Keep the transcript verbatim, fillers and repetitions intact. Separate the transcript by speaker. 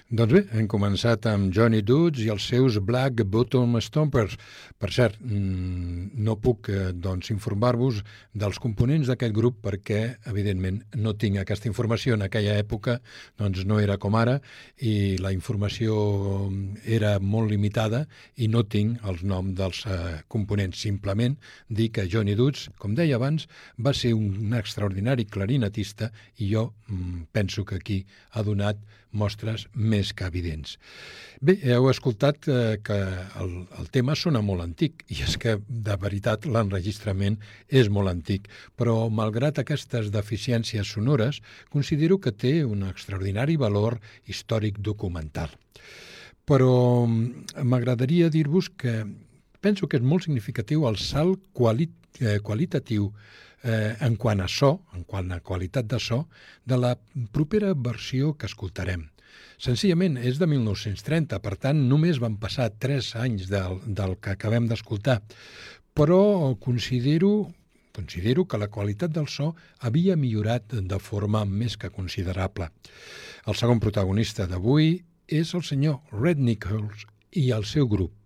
Speaker 1: Doncs bé, hem començat amb Johnny Dodds i els seus Black Bottom Stompers. Per cert, no puc doncs, informar-vos dels components d'aquest grup perquè, evidentment, no tinc aquesta informació. En aquella època doncs, no era com ara i la informació era molt limitada i no tinc els noms dels eh, components. Simplement dir que Johnny Dodds, com deia abans, va ser un extraordinari clarinetista i jo mm, penso que aquí ha donat mostres més que evidents. Bé, heu escoltat eh, que el, el tema sona molt antic, i és que, de veritat, l'enregistrament és molt antic, però, malgrat aquestes deficiències sonores, considero que té un extraordinari valor històric documental. Però m'agradaria dir-vos que penso que és molt significatiu el salt quali eh, qualitatiu Eh, en quant a so, en quant a qualitat de so, de la propera versió que escoltarem. Senzillament és de mil nou-cents trenta, per tant només van passar tres anys del, del que acabem d'escoltar, però considero, considero que la qualitat del so havia millorat de forma més que considerable. El segon protagonista d'avui és el senyor Red Nichols i el seu grup.